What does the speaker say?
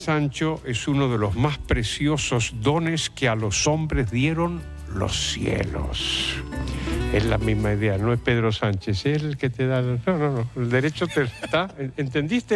Sancho es uno de los más preciosos dones que a los hombres dieron los cielos. Es la misma idea, no es Pedro Sánchez, es el que te da... No, el derecho te está... ¿Entendiste?